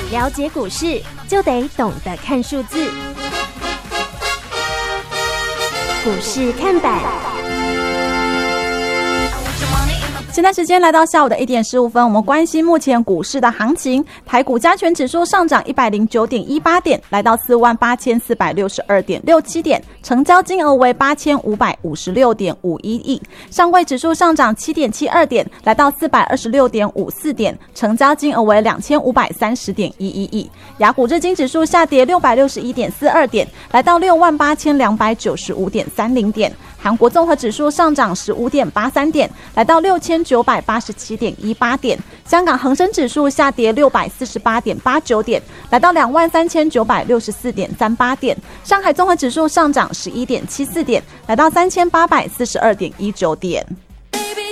了解股市就得懂得看数字。股市看板。 现在时间来到下午的1点15分，我们关心目前股市的行情。台股加权指数上涨 109.18 点，来到 48,462.67 点，成交金额为 8,556.51 亿。上柜指数上涨 7.72 点，来到 426.54 点，成交金额为 2,530.11 亿。亚股日经指数下跌 661.42 点，来到 68,295.30 点。韩国综合指数上涨 15.83 点，来到 6,987.18 点。香港恒生指数下跌 648.89 点，来到 23,964.38 点。上海综合指数上涨 11.74 点，来到 3,842.19 点。